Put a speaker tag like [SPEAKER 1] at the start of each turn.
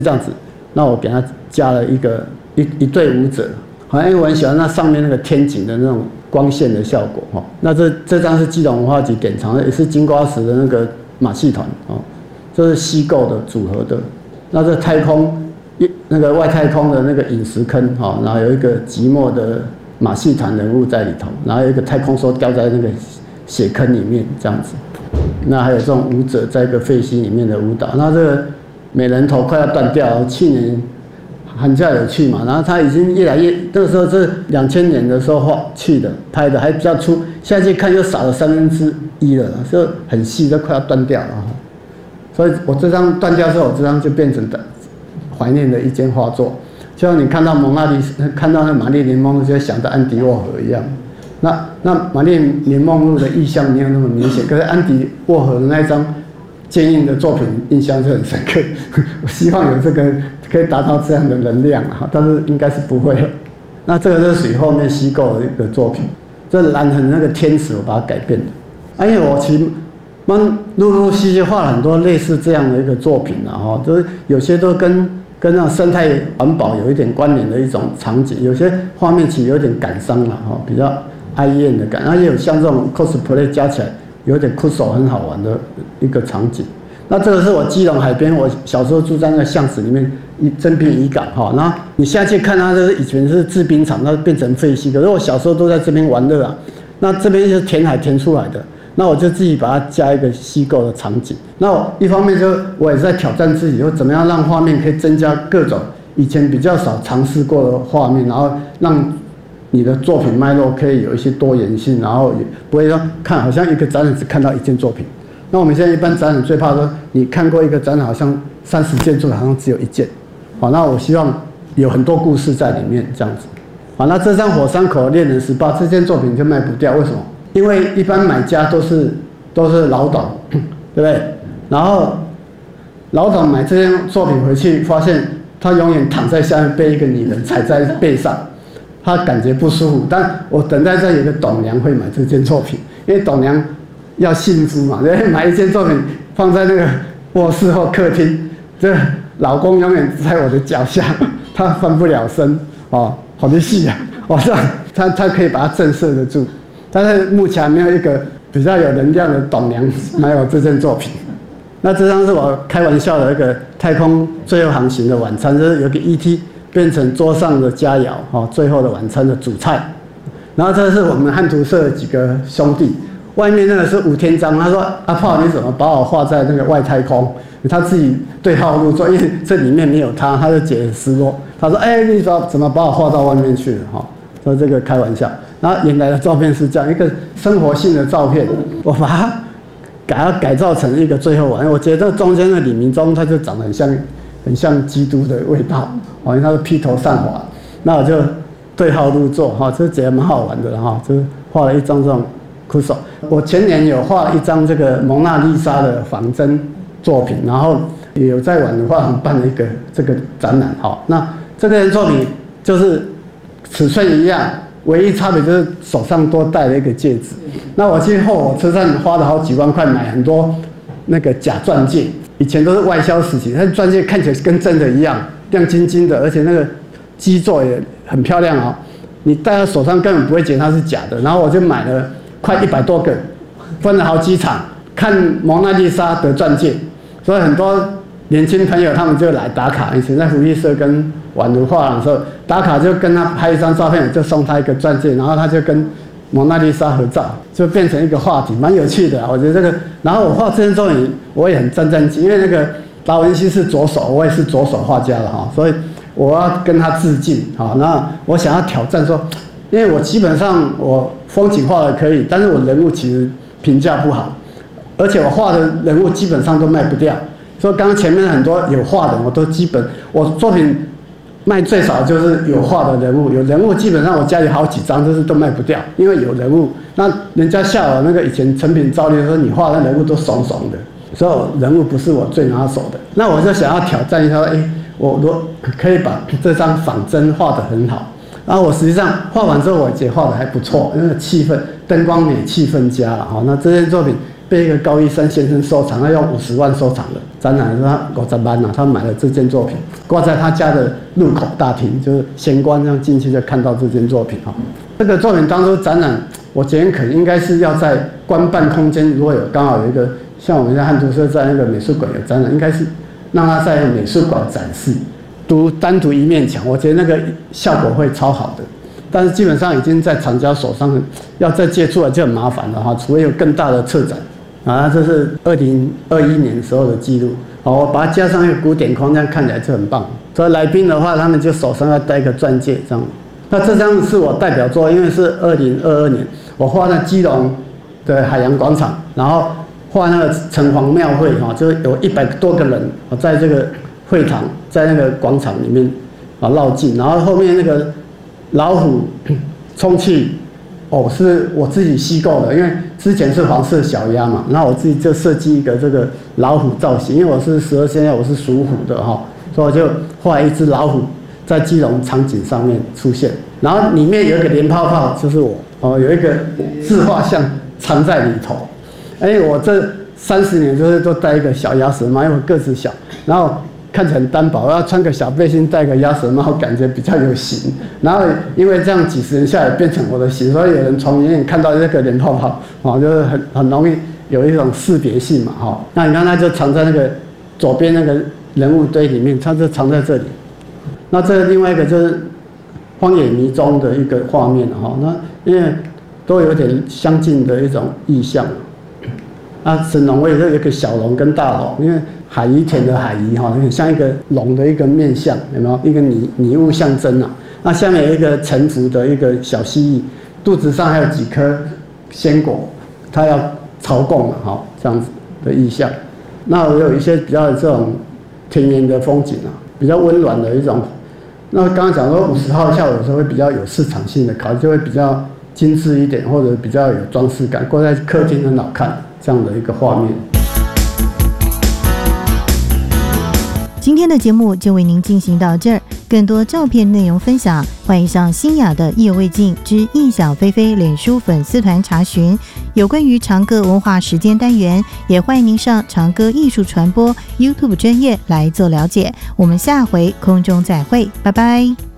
[SPEAKER 1] 这样子。那我给他加了一对舞者，好像因为我很喜欢那上面那个天井的那种光线的效果哈。那这张是基隆文化局典藏的，也是金瓜石的那个马戏团哦，这是虚构的组合的。那这太空那个外太空的那个陨石坑哈，然后有一个寂寞的马戏团人物在里头，然后有一个太空梭掉在那个血坑里面这样子。那还有这种舞者在一个废墟里面的舞蹈，那这个美人头快要断掉了，去年寒假有去嘛，然后他已经越来越，那个时候是2000年的时候去的拍的，还比较粗，现在去看又少了1/3了，就很细，都快要断掉了。所以我这张断掉之后，我这张就变成怀念的一件画作，就像你看到蒙娜丽莎，看到那玛丽莲梦露，就会想到安迪沃荷一样。那玛丽莲梦露的意象没有那么明显，可是安迪沃荷的那一张坚硬的作品印象就很深刻。我希望有这个可以达到这样的能量啊，但是应该是不会。那这个是属于后面虚构的一个作品，这蓝痕那个天使我把它改变的。因为我其实陆陆续续画了很多类似这样的一个作品啊，就是有些都跟那种生态环保有一点关联的一种场景，有些画面其实有点感伤了哈，比较哀怨的感，然后也有像这种 cosplay 加起来有点酷手很好玩的一个场景。那这个是我基隆海边，我小时候住在那个巷子里面，真滨渔港哈。然后你现在去看它，这以前是制冰厂，那变成废墟。可是我小时候都在这边玩乐啊。那这边就是填海填出来的，那我就自己把它加一个虚构的场景。那我一方面就我也是在挑战自己，说怎么样让画面可以增加各种以前比较少尝试过的画面，然后让你的作品脉络可以有一些多元性，然后也不会说看好像一个展览只看到一件作品。那我们现在一般展览最怕说你看过一个展览好像30件作品好像只有1件，好，那我希望有很多故事在里面这样子。好，那这张火山口恋人18这件作品就卖不掉，为什么？因为一般买家都是老董，对不对？然后老董买这件作品回去，发现他永远躺在下面被一个女人踩在背上，他感觉不舒服。但我等待着有个董娘会买这件作品，因为董娘要幸福嘛，对不对？买一件作品放在那个卧室或客厅，这老公永远在我的脚下，他翻不了身哦，好的戏啊！我说他可以把它震慑得住。但是目前还没有一个比较有能量的董娘买我这件作品。那这张是我开玩笑的一个太空最后航行的晚餐，就是有个 ET 变成桌上的佳肴哈，最后的晚餐的主菜。然后这是我们汉图社的几个兄弟，外面那个是吴天章，他说阿炮你怎么把我画在那个外太空？他自己对号入座，因为这里面没有他就觉得失落。他说你怎么把我画到外面去了哈？说这个开玩笑。然后原来的照片是这样一个生活性的照片，我把它改造成一个最后晚。我觉得中间的李明忠他就长得很像基督的味道，因为他是披头散发。那我就对号入座哈，这觉得蛮好玩的哈，就是画了一张这种酷手。我前年有画了一张这个蒙娜丽莎的仿真作品，然后也有在晚的话办了一个这个展览哈。那这个作品就是尺寸一样。唯一差别就是手上多戴了一个戒指。那我去后火车站花了好几万块买很多那个假钻戒，以前都是外销时期，那钻戒看起来跟真的一样，亮晶晶的，而且那个基座也很漂亮哦。你戴在手上根本不会觉得它是假的。然后我就买了快100多个，分了好几场看蒙娜丽莎的钻戒，所以很多年轻朋友他们就来打卡。以前在福利社跟宛如画廊的时候打卡，就跟他拍一张照片，就送他一个钻戒，然后他就跟蒙娜丽莎合照，就变成一个话题，蛮有趣的。我觉得这个，然后我画这件作品我也很战兢，因为那个达文西是左手，我也是左手画家了哈，所以我要跟他致敬哈。那我想要挑战说，因为我基本上我风景画的可以，但是我人物其实评价不好，而且我画的人物基本上都卖不掉。所以刚刚前面很多有画的，我都基本我作品卖最少就是有画的人物，有人物基本上我家里好几张就是都卖不掉，因为有人物。那人家笑我那个以前成品照例说你画的人物都怂怂的，所以人物不是我最拿手的。那我就想要挑战一下，我如果可以把这张仿真画得很好，然后我实际上画完之后我觉得画得还不错，因为气氛灯光美，气氛佳了哈。那这件作品被一个高一山先生收藏，他用50万收藏了。 展览是他50万他买了这件作品，挂在他家的入口大厅，就是玄关这样进去就看到这件作品这个作品当初展览，我觉得可能应该是要在官办空间，如果有刚好有一个像我们在汉图社在那个美术馆有展览，应该是让他在美术馆展示，单独一面墙，我觉得那个效果会超好的。但是基本上已经在厂家手上，要再借出来就很麻烦了除非有更大的策展这是2021年时候的记录我把它加上一个古典框，这样看起来就很棒。所以来宾的话，他们就手上要戴一个钻戒这样。那这张是我代表作，因为是2022年我画那基隆的海洋广场，然后画那个城隍庙会就是有100多个人在这个会堂，在那个广场里面绕境，然后后面那个老虎充气是我自己虚构的，因为之前是黄色小鸭嘛，然后我自己就设计一个这个老虎造型，因为我是12生肖，我是属虎的所以我就画一只老虎在基隆场景上面出现，然后里面有一个连泡泡，就是我有一个自画像藏在里头。我这30年就是都戴一个小鸭舌帽，因为我个子小，然后看起来很单薄，要穿个小背心戴个鸭舌帽，感觉比较有型。然后因为这样几十年下来变成我的型，所以有人从远远看到这个连泡泡就是很容易有一种识别性嘛那你看它就藏在那个左边那个人物堆里面，它就藏在这里。那这另外一个就是荒野迷踪的一个画面那因为都有点相近的一种意象。神龙我也是有一个小龙跟大龙，因为海怡田的海怡很像一个龙的一个面相，有没有一个拟物象征那下面有一个沉浮的一个小蜥蜴，肚子上还有几颗鲜果，它要朝贡这样子的意象。那我有一些比较这种田园的风景比较温暖的一种。那刚刚讲说50号下午有时候会比较有市场性的考虑，就会比较精致一点，或者比较有装饰感，挂在客厅很好看这样的一个画面。
[SPEAKER 2] 今天的节目就为您进行到这儿，更多照片内容分享，欢迎上新雅的意犹未尽之异想菲菲脸书粉丝团查询。有关于长歌文化时间单元，也欢迎您上长歌艺术传播 YouTube 专页来做了解。我们下回空中再会，拜拜。